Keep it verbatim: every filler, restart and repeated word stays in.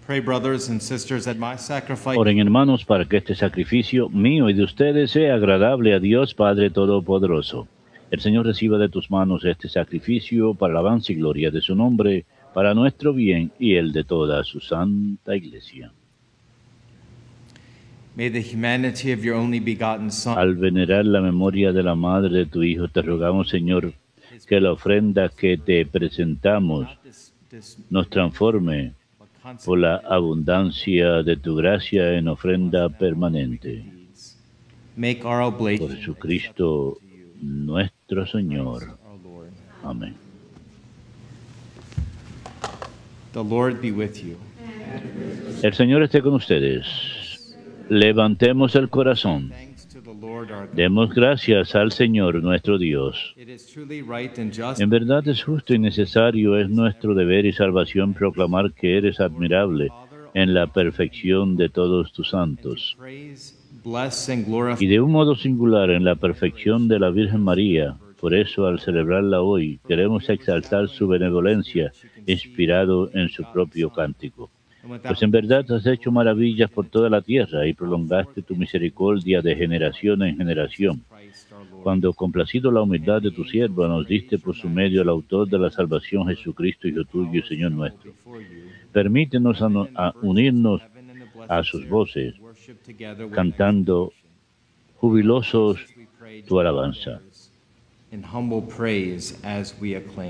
Pray, brothers and sisters, that my sacrifice Oren, hermanos, para que este sacrificio mío y de ustedes sea agradable a Dios Padre Todopoderoso. El Señor reciba de tus manos este sacrificio para alabanza y gloria de su nombre, para nuestro bien y el de toda su santa Iglesia. may the humanity of your only begotten Son, Al venerar la memoria de la madre de tu Hijo, te rogamos, Señor, que la ofrenda que te presentamos this, this nos transforme por la abundancia de tu gracia en ofrenda permanente. make our Por oblation Jesucristo nuestro Señor. our Lord. Amén. The Lord be with you. El Señor esté con ustedes. Levantemos el corazón. Thanks to the Lord our God. Demos gracias al Señor nuestro Dios. It is truly right and just En verdad es justo y necesario, es nuestro deber y salvación proclamar que eres admirable en la perfección de todos tus santos, praise, bless, and glorify y de un modo singular en la perfección de la Virgen María. Por eso, al celebrarla hoy, queremos exaltar su benevolencia, inspirado en su propio cántico. Pues en verdad has hecho maravillas por toda la tierra y prolongaste tu misericordia de generación en generación. Cuando, complacido la humildad de tu sierva, nos diste por su medio al autor de la salvación, Jesucristo, Hijo tuyo y Señor nuestro. Permítenos a, no- a unirnos a sus voces, cantando jubilosos tu alabanza. in humble praise as we acclaim.